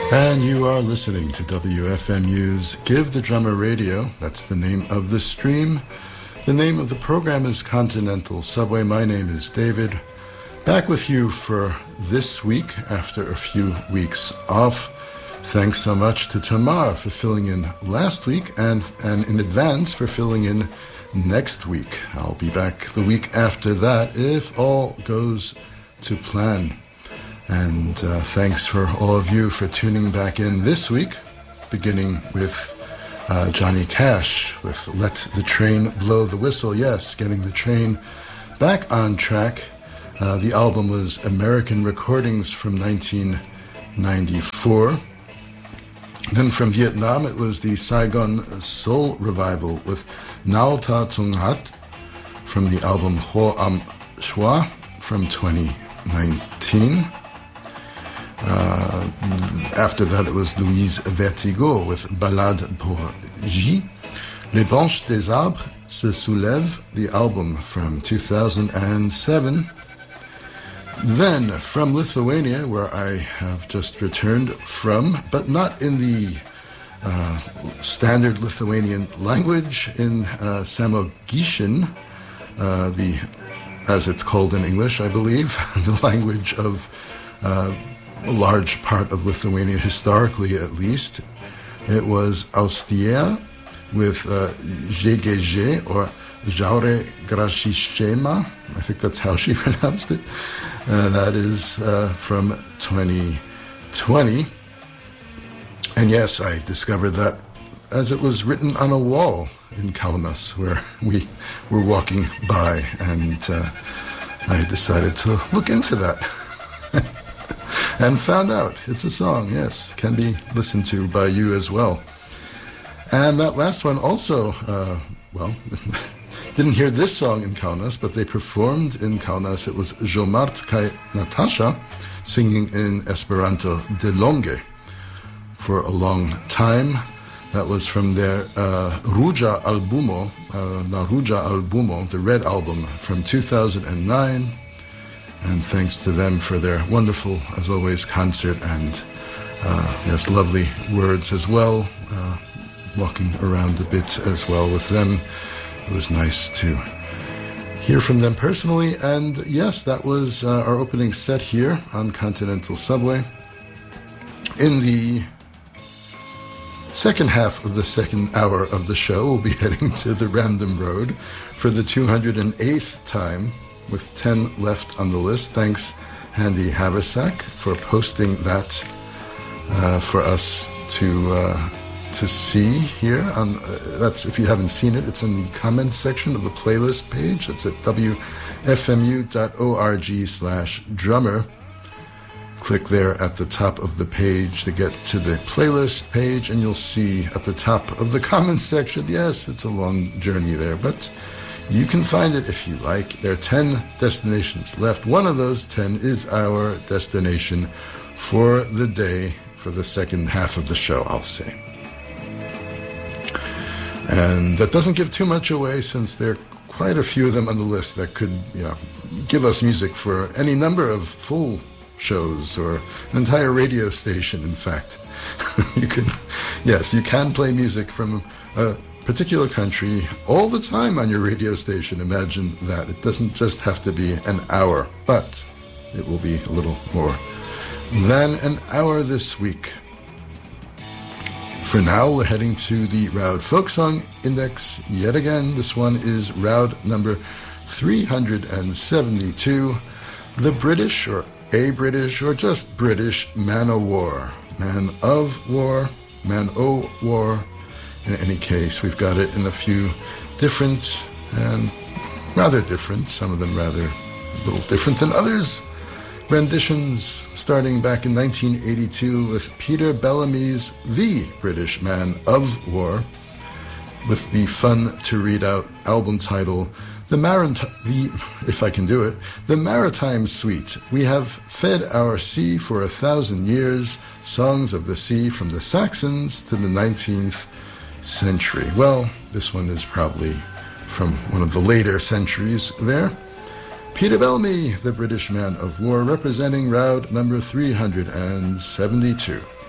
And you are listening to WFMU's Give the Drummer Radio. That's the name of the stream. The name of the program is Continental Subway. My name is David. Back with you for this week after a few weeks off. Thanks so much to Tamar for filling in last week and in advance for filling in next week. I'll be back the week after that if all goes to plan. And thanks for all of you for tuning back in this week, beginning with Johnny Cash with Let the Train Blow the Whistle. Yes, getting the train back on track. The album was American Recordings from 1994. Then from Vietnam, it was the Saigon Soul Revival with Nao Ta Tung Hat from the album Ho Am Shwa from 2019. After that, it was Louise Vertigo with Ballade pour J. Les branches des arbres se soulèvent, the album from 2007. Then, from Lithuania, where I have just returned from, but not in the standard Lithuanian language, in Samogishin, as it's called in English, I believe, the language of a large part of Lithuania, historically at least. It was Austier with GGG, or Jaure Grashishema. I think that's how she pronounced it. That is from 2020. And yes, I discovered that as it was written on a wall in Kaunas, where we were walking by, and I decided to look into that. And found out it's a song, yes, can be listened to by you as well. And that last one also, didn't hear this song in Kaunas, but they performed in Kaunas. It was Jomart Kai Natasha singing in Esperanto De Longe for a long time. That was from their Ruja Albumo, La Ruja Albumo, the Red Album from 2009. And thanks to them for their wonderful, as always, concert and yes, lovely words as well. Walking around a bit as well with them. It was nice to hear from them personally. And yes, that was our opening set here on Continental Subway. In the second half of the second hour of the show, we'll be heading to the Random Road for the 208th time, with 10 left on the list. Thanks, Handy Haversack, for posting that for us to see here. That's, if you haven't seen it, it's in the comments section of the playlist page. It's at wfmu.org/drummer. Click there at the top of the page to get to the playlist page, and you'll see at the top of the comments section, yes, it's a long journey there, but you can find it if you like. There are 10 destinations left. One of those 10 is our destination for the day, for the second half of the show, I'll say. And that doesn't give too much away, since there are quite a few of them on the list that could, give us music for any number of full shows, or an entire radio station, in fact. You can play music from a particular country all the time on your radio station. Imagine that. It doesn't just have to be an hour, but it will be a little more than an hour this week. For now, we're heading to the Raud Folk Song Index yet again. This one is Raud number 372, the British, or a British, or just British Man o' War. Man of War, Man o' War. In any case, we've got it in a few different and rather different, some of them rather a little different than others, renditions, starting back in 1982 with Peter Bellamy's The British Man of War, with the fun-to-read-out album title, The Maritime Suite. We have fed our sea for 1,000 years, songs of the sea from the Saxons to the 19th century. Well, this one is probably from one of the later centuries there. Peter Bellamy, the British Man of War, representing Raud number 372.